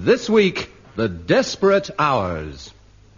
This week, The Desperate Hours.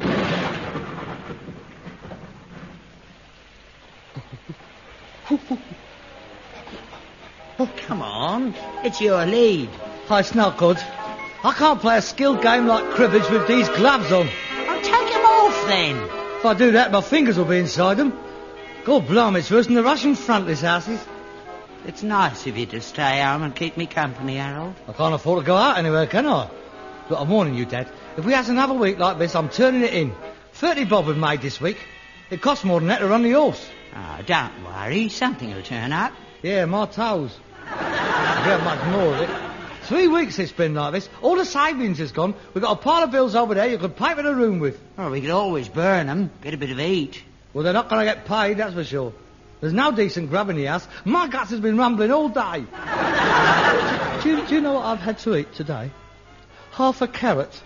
Come on, it's your lead. Oh, it's not good. I can't play a skilled game like cribbage with these gloves on. I'll take them off then. If I do that, my fingers will be inside them. God blimey, it's worse than the Russian front, this house is. It's nice of you to stay home and keep me company, Harold. I can't afford to go out anywhere, can I? Look, I'm warning you, Dad. If we have another week like this, I'm turning it in. 30 bob we've made this week. It costs more than that to run the horse. Oh, don't worry. Something will turn up. Yeah, my toes. I don't have much more of it. 3 weeks it's been like this. All the savings is gone. We've got a pile of bills over there you could paper the room with. Well, we could always burn them. Get a bit of heat. Well, they're not going to get paid, that's for sure. There's no decent grub in the house. My guts has been rumbling all day. do you know what I've had to eat today? Half a carrot.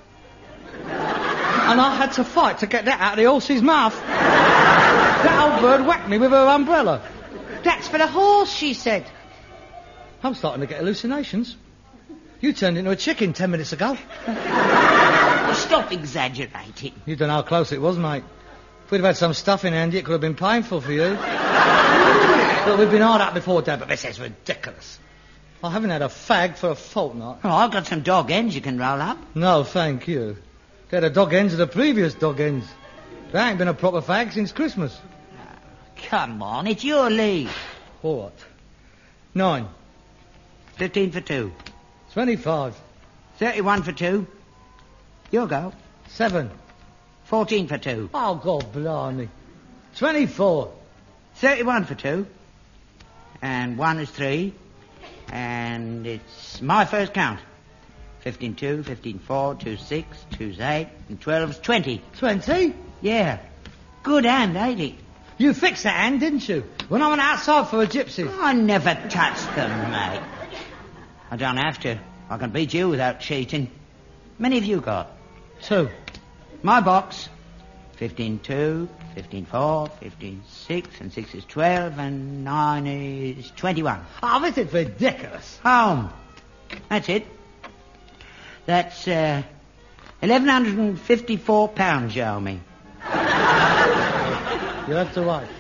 And I had to fight to get that out of the horse's mouth. That old bird whacked me with her umbrella. That's for the horse, she said. I'm starting to get hallucinations. You turned into a chicken 10 minutes ago. Well, stop exaggerating. You don't know how close it was, mate. If we'd have had some stuff in handy, it could have been painful for you. Look, we've been hard up before, Dad, but this is ridiculous. I haven't had a fag for a fortnight. Oh, I've got some dog ends you can roll up. No, thank you. They're the dog ends of the previous dog ends. There ain't been a proper fag since Christmas. Come on, it's your lead. What? 9. 15 for 2. 25. 31 for 2. Your go. 7. 14 for 2. Oh, God blimey. 24. 31 for 2. And 1 is 3. And it's my first count. 15 2, 15 4, 2 6, 2 8, and 12 is 20. 20? Yeah. Good hand, ain't it? You fixed that hand, didn't you? When I went outside for a gypsy. I never touched them, mate. I don't have to. I can beat you without cheating. Many have you got? 2. My box. 15 2, 15 4, 15 6, and 6 is 12, and 9 is 21. Oh, this is ridiculous. Home. That's it. That's, 1,154 pounds you owe me. You have to wait.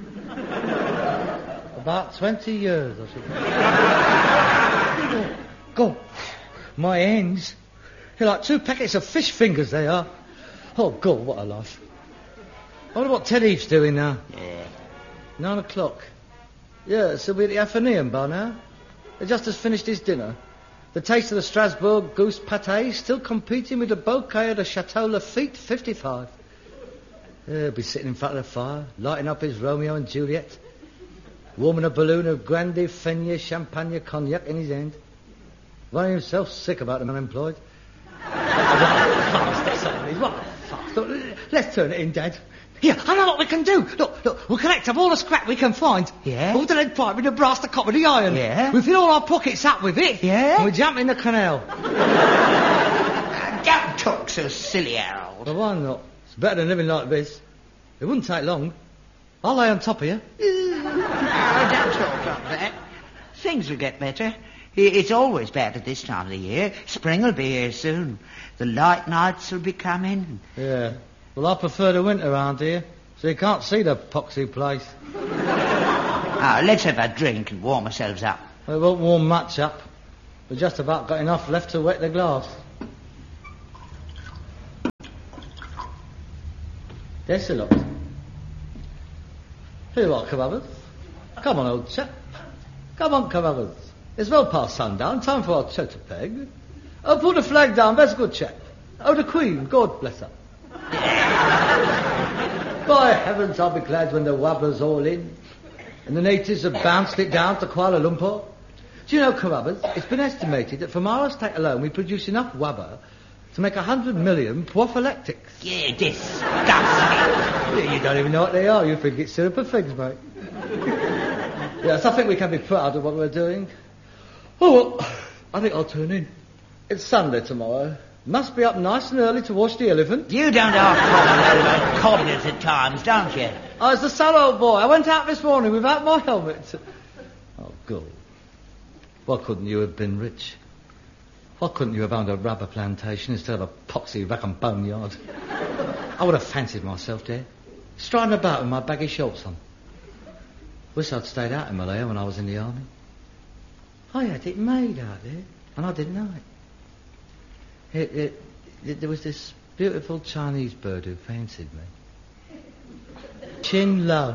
About 20 years, I should. Go. My ends. They're like 2 packets of fish fingers, they are. Oh, God, what a life. I wonder what Ted Eve's doing now. Yeah. 9 o'clock. Yes, he'll be at the Athenaeum by now. He just has finished his dinner. The taste of the Strasbourg goose pâté still competing with the bouquet of the Chateau Lafite 55. He'll be sitting in front of the fire, lighting up his Romeo and Juliet, warming a balloon of Grande Fenier Champagne cognac in his hand. Running himself sick about the unemployed. What a farce this all is, what a farce. Look, let's turn it in, Dad. Here, I know what we can do. Look, we'll collect up all the scrap we can find. Yeah? All the lead pipe with the brass, the copper, the iron. Yeah? We fill all our pockets up with it. Yeah? And we jump in the canal. Don't talk so silly, Harold. Well, why not? It's better than living like this. It wouldn't take long. I'll lay on top of you. No, don't talk like that. Things will get better. It's always bad at this time of the year. Spring will be here soon. The light nights will be coming. Yeah. Well, I prefer the winter around here, so you can't see the poxy place. Oh, let's have a drink and warm ourselves up. Well, it won't warm much up. We've just about got enough left to wet the glass. There's a lot. Here you are, Carruthers. Come on, old chap. Come on, Carruthers. It's well past sundown. Time for our Chotapeg. Oh, put the flag down. That's a good chap. Oh, the Queen. God bless her. By heavens, I'll be glad when the wubber's all in and the natives have bounced it down to Kuala Lumpur. Do you know, Carruthers, it's been estimated that from our estate alone we produce enough wubber to make 100 million prophylactics. Yeah, disgusting. You don't even know what they are. You think it's syrup of figs, mate. Yes, I think we can be proud of what we're doing. Oh, well, I think I'll turn in. It's Sunday tomorrow. Must be up nice and early to watch the elephant. You don't have cobblers at times, don't you? I was the son, old boy. I went out this morning without my helmet. Oh, God. Why couldn't you have been rich? Why couldn't you have owned a rubber plantation instead of a poxy rack and bone yard? I would have fancied myself there, striding about with my baggy shorts on. Wish I'd stayed out in Malaya when I was in the army. I had it made out there, and I didn't know it. There was this beautiful Chinese bird who fancied me. Chin Lo.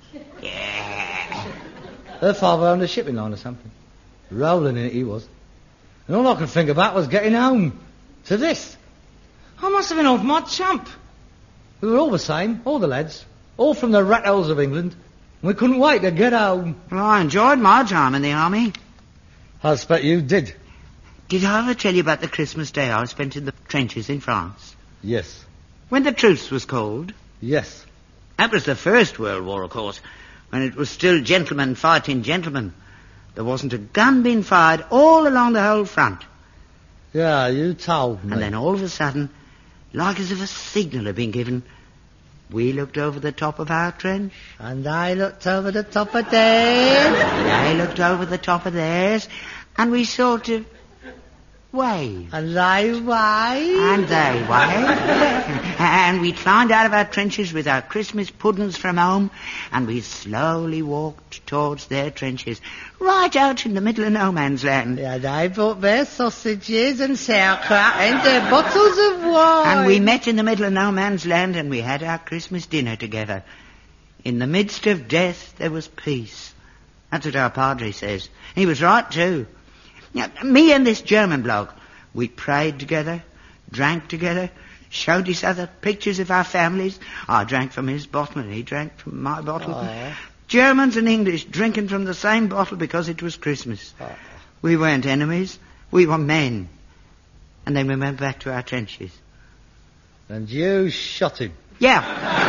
Yeah. Her father owned a shipping line or something. Rolling in it he was. And all I could think about was getting home. To this. I must have been off my chump. We were all the same, all the lads. All from the rat holes of England. And we couldn't wait to get home. Well, I enjoyed my time in the army. I expect you did. Did I ever tell you about the Christmas day I spent in the trenches in France? Yes. When the truce was called? Yes. That was the First World War, of course, when it was still gentlemen fighting gentlemen. There wasn't a gun being fired all along the whole front. Yeah, you told me. And then all of a sudden, like as if a signal had been given, we looked over the top of our trench. And I looked over the top of theirs. And they looked over the top of theirs. And we sort of waved. And they waved. And they waved. And we climbed out of our trenches with our Christmas puddings from home, and we slowly walked towards their trenches, right out in the middle of no man's land. Yeah, they brought their sausages and sauerkraut and their bottles of wine. And we met in the middle of no man's land, and we had our Christmas dinner together. In the midst of death, there was peace. That's what our padre says. He was right, too. Now, me and this German bloke, we prayed together, drank together, showed each other pictures of our families. I drank from his bottle and he drank from my bottle. Oh. Germans and English drinking from the same bottle because it was Christmas. Oh. We weren't enemies. We were men. And then we went back to our trenches. And you shot him? Yeah.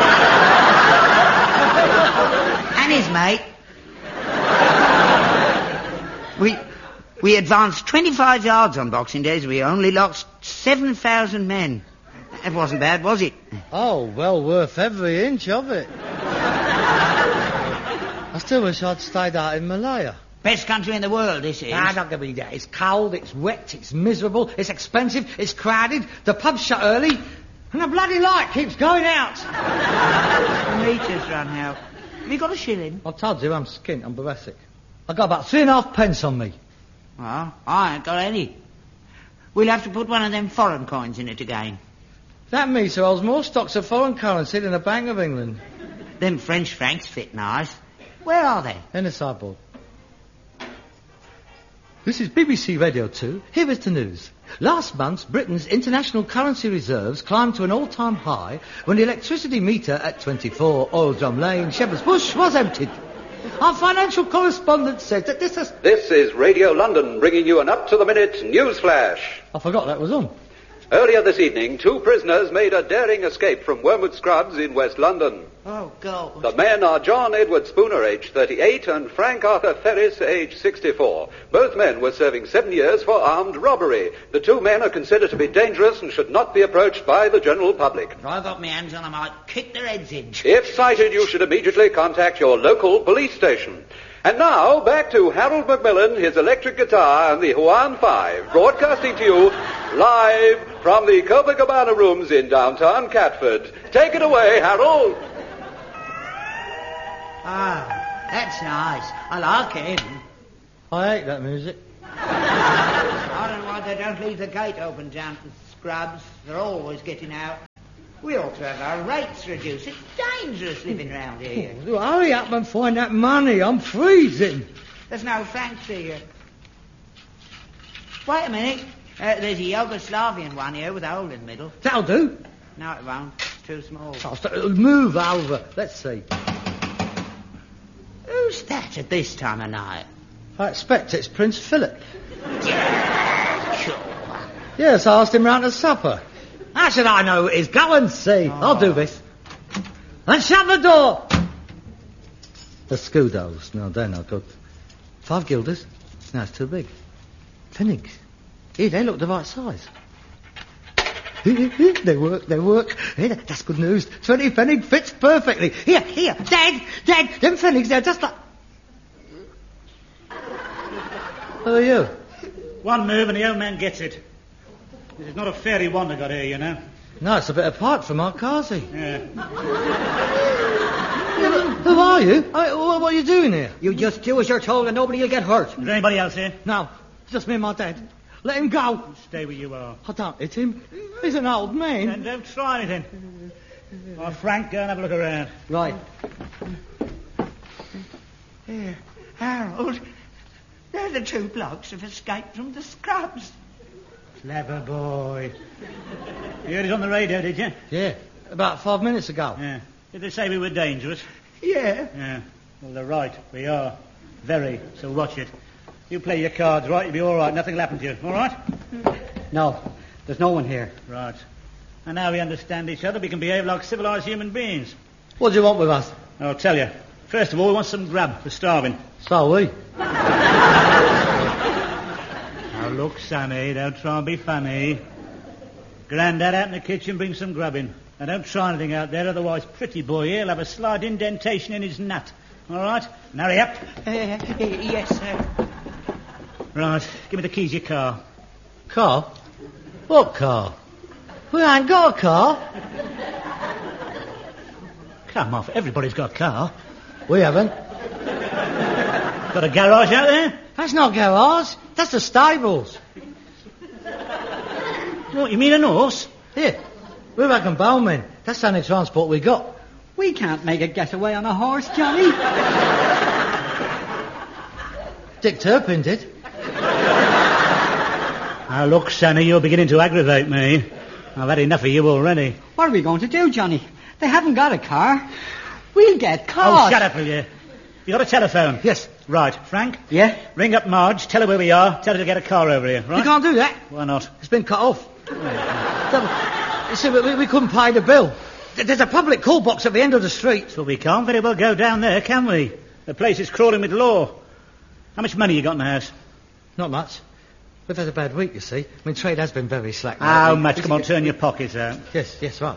And his mate. We advanced 25 yards on Boxing Days. We only lost 7,000 men. That wasn't bad, was it? Oh, well worth every inch of it. I still wish I'd stayed out in Malaya. Best country in the world, this is. Ah, not gonna be that. It's cold, it's wet, it's miserable, it's expensive, it's crowded, the pub's shut early, and the bloody light keeps going out. The meter's run out. Have you got a shilling? I told you I'm skint, I'm thoracic. I got about 3.5 pence on me. Well, I ain't got any. We'll have to put one of them foreign coins in it again. That meter holds more stocks of foreign currency than the Bank of England. Them French francs fit nice. Where are they? In the sideboard. This is BBC Radio 2. Here is the news. Last month, Britain's international currency reserves climbed to an all-time high when the electricity meter at 24 Oil Drum Lane, Shepherd's Bush, was emptied. Our financial correspondent said that this has... This is Radio London bringing you an up-to-the-minute news flash. I forgot that was on. Earlier this evening, 2 prisoners made a daring escape from Wormwood Scrubs in West London. Oh, God. The men are John Edward Spooner, aged 38, and Frank Arthur Ferris, aged 64. Both men were serving 7 years for armed robbery. The 2 men are considered to be dangerous and should not be approached by the general public. If I got my hands on them, I'd kick their heads in. If sighted, you should immediately contact your local police station. And now, back to Harold Macmillan, his electric guitar, and the Juan 5, broadcasting to you live from the Copacabana rooms in downtown Catford. Take it away, Harold. Ah, that's nice. I like him. I hate that music. I don't know why they don't leave the gate open down to Scrubs. They're always getting out. We ought to have our rates reduced. It's dangerous living round here. Oh, hurry up and find that money. I'm freezing. There's no fancy here. Wait a minute. There's a Yugoslavian one here with a hole in the middle. That'll do. No, it won't. It's too small. I'll move over. Let's see. Who's that at this time of night? I expect it's Prince Philip. Yeah, sure. Yes, I asked him round to supper. How should I know it is? Go and see. I'll do this. And shut the door. The Scudos. No, they're not good. 5 guilders. No, it's too big. Pfennigs. Here, they look the right size. They work. Here, that's good news. 20 pfennig fits perfectly. Here. Dad, them pfennigs, they're just like... Who are you? One move and the old man gets it. This is not a fairy wonder got here, you know. No, it's a bit apart from our Carsey. Yeah. Who are you? What are you doing here? You just do as you're told and nobody will get hurt. Is there anybody else here? No, just me and my dad. Let him go. Stay where you are. I don't hit him. He's an old man. And don't try anything. Oh, Frank, go and have a look around. Right. Here, Harold. They're the two blokes who've escaped from the scrubs. Clever boy. You heard it on the radio, did you? Yeah, about 5 minutes ago. Yeah. Did they say we were dangerous? Yeah. Yeah. Well, they're right. We are. Very. So watch it. You play your cards right, you'll be all right. Nothing will happen to you. All right? No, there's no one here. Right. And now we understand each other, we can behave like civilized human beings. What do you want with us? I'll tell you. First of all, we want some grub. We're starving. So we. Now look, Sonny, don't try and be funny. Grandad out in the kitchen, bring some grub in. Now don't try anything out there, otherwise pretty boy here will have a slight indentation in his nut. All right? Now hurry up. Yes, sir. Right, give me the keys of your car. Car? What car? We ain't got a car. Come off, everybody's got a car. We haven't. Got a garage out there? That's not garage. That's the stables. What, you mean an horse? Here, we're Rag Bowmen. That's the only transport we got. We can't make a getaway on a horse, Johnny. Dick Turpin did. Now look, Sonny, you're beginning to aggravate me. I've had enough of you already. What are we going to do, Johnny? They haven't got a car. We'll get caught. Oh, shut up, will you? You got a telephone? Yes. Right, Frank? Yeah? Ring up Marge, tell her where we are, tell her to get a car over here, right? You can't do that. Why not? It's been cut off. You see, we couldn't pay the bill. There's a public call box at the end of the street. Well, we can't very well go down there, can we? The place is crawling with law. How much money you got in the house? Not much. We've had a bad week, you see. I mean, trade has been very slack. How much? Come on, turn your pockets out. Yes, right.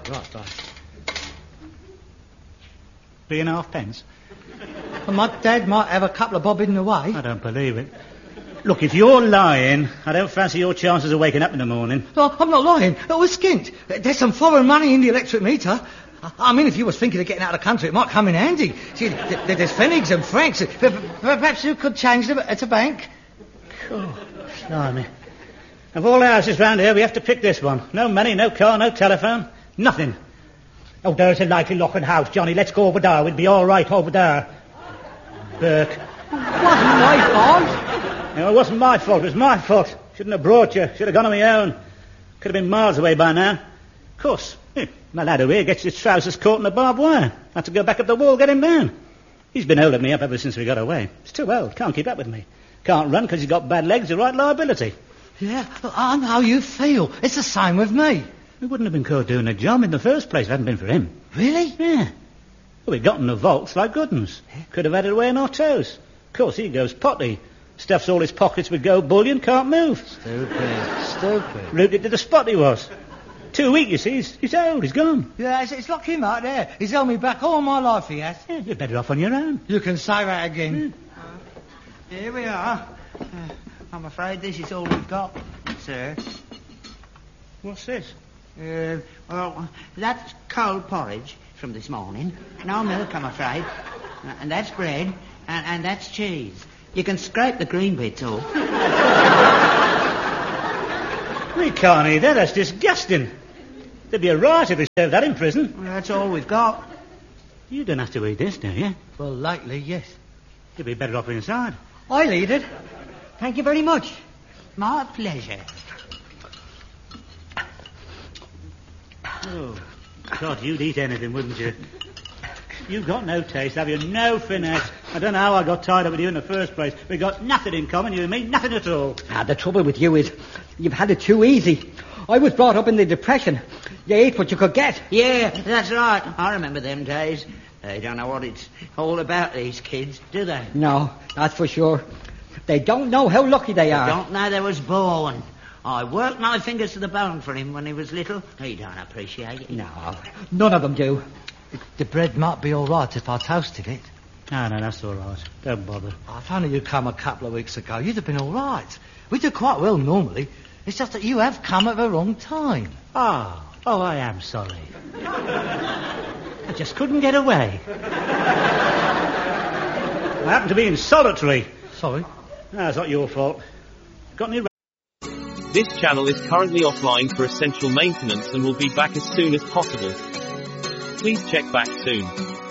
3.5 pence. Well, my dad might have a couple of bob hidden away. I don't believe it. Look, if you're lying, I don't fancy your chances of waking up in the morning. No, I'm not lying. We're skint. There's some foreign money in the electric meter. I mean, if you was thinking of getting out of the country, it might come in handy. See, there's pfennigs and francs. Perhaps you could change them at a bank. Oh, blimey. Of all the houses round here, we have to pick this one. No money, no car, no telephone, nothing. Oh, there's a likely looking house, Johnny. Let's go over there. We'll be all right over there. Burke. It wasn't my fault. No, it wasn't my fault. It was my fault. Shouldn't have brought you. Should have gone on my own. Could have been miles away by now. Of course. My lad over here gets his trousers caught in the barbed wire. Had to go back up the wall, get him down. He's been holding me up ever since we got away. He's too old. Can't keep up with me. Can't run because he's got bad legs. The right liability. Yeah, I know how you feel. It's the same with me. We wouldn't have been caught doing the job in the first place if it hadn't been for him. Really? Yeah. Well, we got in the vaults like good uns. Could have had it away on our toes. Of course, he goes potty. Stuffs all his pockets with gold bullion, can't move. Stupid. Rooted to the spot he was. 2 weeks, you see. He's old. He's gone. Yeah, it's like him out there. He's held me back all my life, he has. Yeah, you're better off on your own. You can say that again. Here we are. I'm afraid this is all we've got, sir. What's this? Well, that's cold porridge from this morning. No milk, I'm afraid. And that's bread. And that's cheese. You can scrape the green bits off. We can't eat that. That's disgusting. There'd be a riot if we served that in prison. Well, that's all we've got. You don't have to eat this, do you? Well, lately, yes. You'd be better off inside. I'll eat it. Thank you very much. My pleasure. Oh, God, you'd eat anything, wouldn't you? You've got no taste, have you? No finesse. I don't know how I got tied up with you in the first place. We've got nothing in common, you and me, nothing at all. The trouble with you is you've had it too easy. I was brought up in the Depression. You ate what you could get. Yeah, that's right. I remember them days. They don't know what it's all about, these kids, do they? No, that's for sure. They don't know how lucky they are. Don't know they was born. I worked my fingers to the bone for him when he was little. He don't appreciate it. No, none of them do. The bread might be all right if I toasted it. No, that's all right. Don't bother. If only you'd come a couple of weeks ago, you'd have been all right. We do quite well normally. It's just that you have come at the wrong time. Oh, I am sorry. I just couldn't get away. I happened to be in solitary. Sorry. No, it's not your fault. Got any... This channel is currently offline for essential maintenance and will be back as soon as possible. Please check back soon.